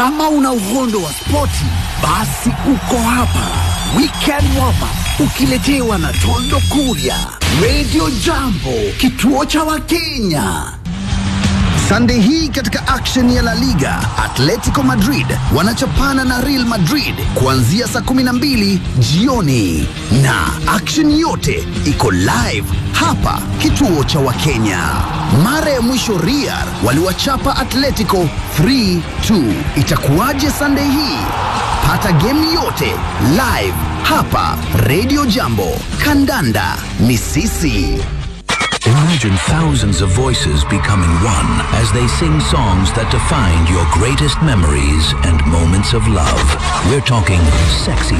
Kama una uhondo wa spoti, basi uko hapa. Weekend Warm-Up ukiletewa na Tondo Kuria. Radio Jambo, kituo cha Wakenya. Sunday hii katika action ya La Liga, Atletico Madrid wanachapana na Real Madrid kuanzia saa 12 jioni. Na action yote iko live hapa kituo cha Wakenya. Mara ya mwisho Real waliwachapa Atletico 3-2. Itakuwaje Sunday hii? Pata game yote live hapa Radio Jambo. Kandanda ni sisi. Imagine thousands of voices becoming one as they sing songs that define your greatest memories and moments of love. We're talking sexy